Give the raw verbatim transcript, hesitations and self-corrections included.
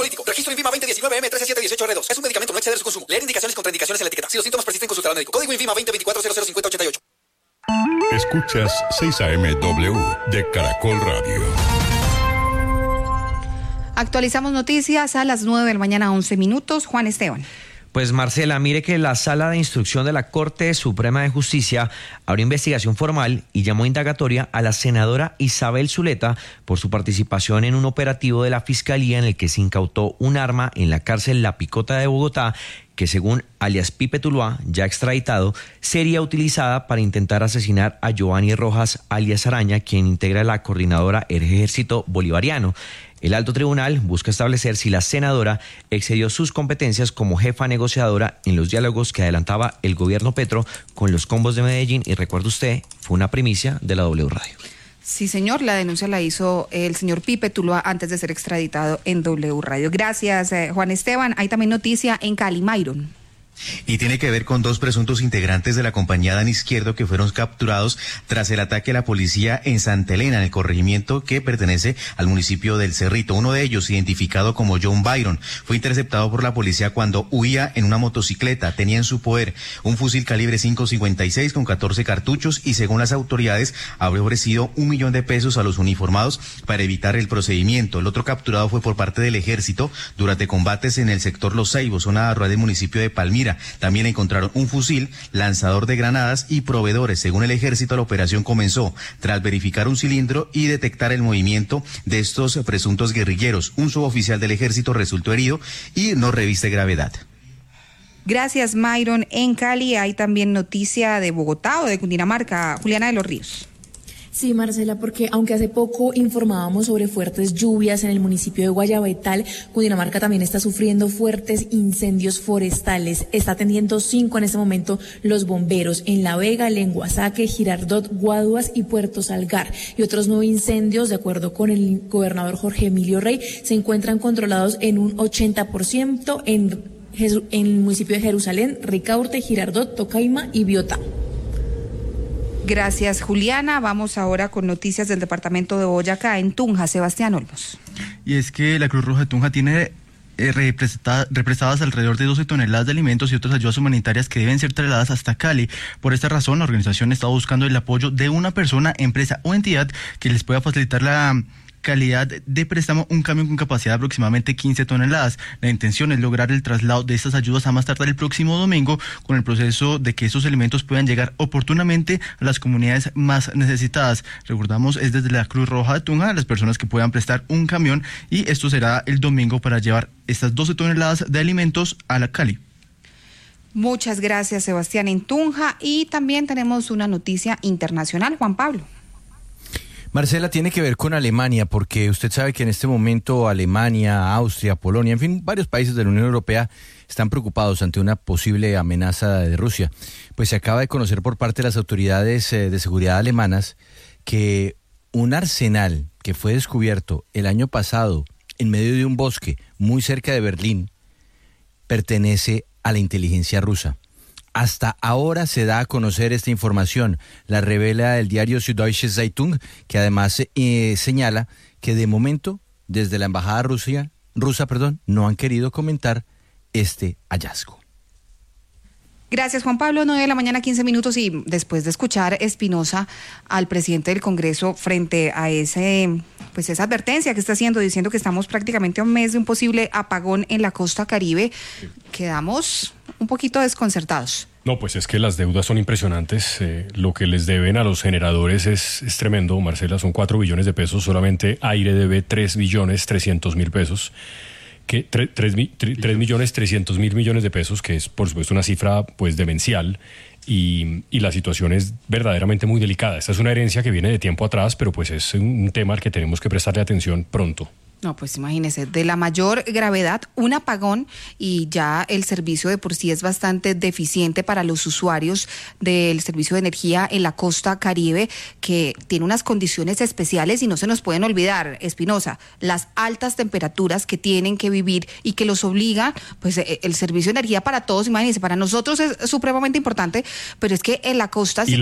político. Registro INVIMA veinte diecinueve M trece siete dieciocho R dos. Es un medicamento, no exceder su consumo. Leer indicaciones y contraindicaciones en la etiqueta. Si los síntomas persisten, consultar al médico. Código INVIMA veinte veinticuatro cero cero cincuenta ochenta y ocho. Escuchas seis A M W de Caracol Radio. Actualizamos noticias a las nueve de la mañana, once minutos. Juan Esteban. Pues Marcela, mire que la Sala de Instrucción de la Corte Suprema de Justicia abrió investigación formal y llamó indagatoria a la senadora Isabel Zuleta por su participación en un operativo de la Fiscalía en el que se incautó un arma en la cárcel La Picota de Bogotá que, según alias Pipe Tuluá, ya extraditado, sería utilizada para intentar asesinar a Giovanni Rojas alias Araña, quien integra la coordinadora Ejército Bolivariano. El alto tribunal busca establecer si la senadora excedió sus competencias como jefa negociadora en los diálogos que adelantaba el gobierno Petro con los combos de Medellín, y recuerde usted, fue una primicia de la W Radio. Sí, señor, la denuncia la hizo el señor Pipe Tuluá antes de ser extraditado en W Radio. Gracias, eh, Juan Esteban. Hay también noticia en Cali, Mayron. Y tiene que ver con dos presuntos integrantes de la compañía Dan Izquierdo que fueron capturados tras el ataque a la policía en Santa Elena, en el corregimiento que pertenece al municipio del Cerrito. Uno de ellos, identificado como John Byron, fue interceptado por la policía cuando huía en una motocicleta. Tenía en su poder un fusil calibre cinco cincuenta y seis con catorce cartuchos y, según las autoridades, habría ofrecido un millón de pesos a los uniformados para evitar el procedimiento. El otro capturado fue por parte del ejército durante combates en el sector Los Ceibos, zona rural del municipio de Palmira. También encontraron un fusil, lanzador de granadas y proveedores. Según el ejército, la operación comenzó tras verificar un cilindro y detectar el movimiento de estos presuntos guerrilleros. Un suboficial del ejército resultó herido y no reviste gravedad. Gracias, Mayron. En Cali hay también noticia de Bogotá o de Cundinamarca. Juliana de los Ríos. Sí, Marcela, porque aunque hace poco informábamos sobre fuertes lluvias en el municipio de Guayabetal, Cundinamarca también está sufriendo fuertes incendios forestales. Está atendiendo cinco en este momento los bomberos en La Vega, Lenguasaque, Girardot, Guaduas y Puerto Salgar. Y otros nueve incendios, de acuerdo con el gobernador Jorge Emilio Rey, se encuentran controlados en un ochenta por ciento en, en el municipio de Jerusalén, Ricaurte, Girardot, Tocaima y Biotá. Gracias, Juliana. Vamos ahora con noticias del departamento de Boyacá, en Tunja. Sebastián Olmos. Y es que la Cruz Roja de Tunja tiene eh, represadas alrededor de doce toneladas de alimentos y otras ayudas humanitarias que deben ser trasladadas hasta Cali. Por esta razón, la organización está buscando el apoyo de una persona, empresa o entidad que les pueda facilitar la calidad de préstamo, un camión con capacidad de aproximadamente quince toneladas. La intención es lograr el traslado de estas ayudas a más tardar el próximo domingo, con el proceso de que estos alimentos puedan llegar oportunamente a las comunidades más necesitadas. Recordamos, es desde la Cruz Roja de Tunja las personas que puedan prestar un camión, y esto será el domingo para llevar estas doce toneladas de alimentos a la Cali. Muchas gracias, Sebastián, en Tunja. Y también tenemos una noticia internacional, Juan Pablo. Marcela, tiene que ver con Alemania, porque usted sabe que en este momento Alemania, Austria, Polonia, en fin, varios países de la Unión Europea están preocupados ante una posible amenaza de Rusia. Pues se acaba de conocer por parte de las autoridades de seguridad alemanas que un arsenal que fue descubierto el año pasado en medio de un bosque muy cerca de Berlín pertenece a la inteligencia rusa. Hasta ahora se da a conocer esta información. La revela el diario Süddeutsche Zeitung, que además eh, señala que de momento, desde la embajada Rusia, rusa, perdón, no han querido comentar este hallazgo. Gracias, Juan Pablo. nueve de la mañana, quince minutos, y después de escuchar Espinosa al presidente del Congreso frente a ese, pues esa advertencia que está haciendo, diciendo que estamos prácticamente a un mes de un posible apagón en la costa Caribe, quedamos un poquito desconcertados. No, pues es que las deudas son impresionantes. Eh, lo que les deben a los generadores es, es tremendo, Marcela. Son cuatro billones de pesos. Solamente Aire debe tres billones trescientos mil pesos. Que tres millones trescientos mil millones de pesos, que es por supuesto una cifra pues demencial, y, y la situación es verdaderamente muy delicada. Esta es una herencia que viene de tiempo atrás, pero pues es un tema al que tenemos que prestarle atención pronto. No, pues imagínese, de la mayor gravedad, un apagón, y ya el servicio de por sí es bastante deficiente para los usuarios del servicio de energía en la costa Caribe, que tiene unas condiciones especiales, y no se nos pueden olvidar, Espinosa, las altas temperaturas que tienen que vivir y que los obliga, pues el servicio de energía para todos, imagínense, para nosotros es supremamente importante, pero es que en la costa y se